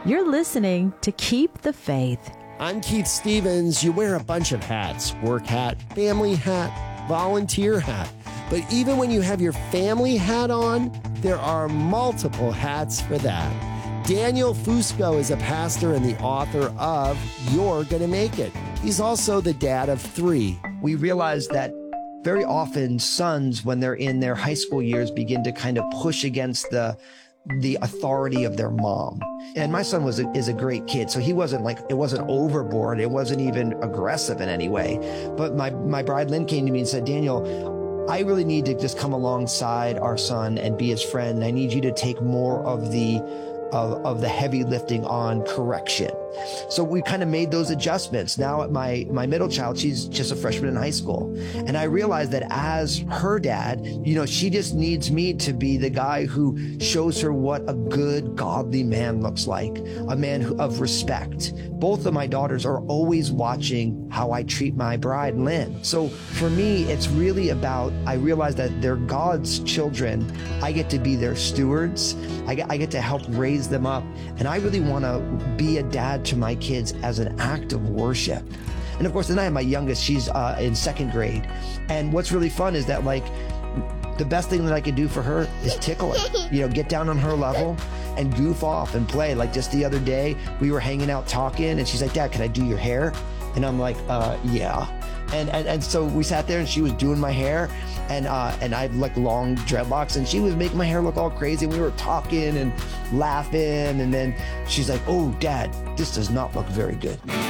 You're listening to Keep the Faith. I'm Keith Stevens. You wear a bunch of hats: work hat, family hat, volunteer hat. But even when you have your family hat on, there are multiple hats for that. Daniel Fusco is a pastor and the author of You're Gonna Make It. He's also the dad of 3. We realized that very often sons, when they're in their high school years, begin to kind of push against the authority of their mom. And my son is a great kid. So he wasn't it wasn't overboard. It wasn't even aggressive in any way. But my bride, Lynn, came to me and said, Daniel, I really need to just come alongside our son and be his friend. And I need you to take more of the heavy lifting on correction. So we kind of made those adjustments. Now my middle child, she's just a freshman in high school. And I realized that as her dad, she just needs me to be the guy who shows her what a good, godly man looks like, a man of respect. Both of my daughters are always watching how I treat my bride, Lynn. So for me, it's really about, I realize that they're God's children. I get to be their stewards. I get to help raise them up. And I really want to be a dad to my kids as an act of worship. And of course, then I have my youngest, she's in 2nd grade. And what's really fun is that the best thing that I can do for her is tickle her, get down on her level and goof off and play. Like just the other day, we were hanging out talking and she's like, Dad, can I do your hair? And I'm like, yeah. And so we sat there and she was doing my hair and I had long dreadlocks and she was making my hair look all crazy. We were talking and laughing and then she's like, oh, Dad, this does not look very good.